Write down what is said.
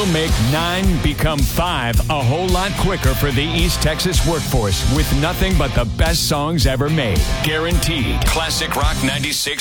We'll make 9 become 5 a whole lot quicker for the East Texas workforce with nothing but the best songs ever made. Guaranteed. Classic Rock 96.9.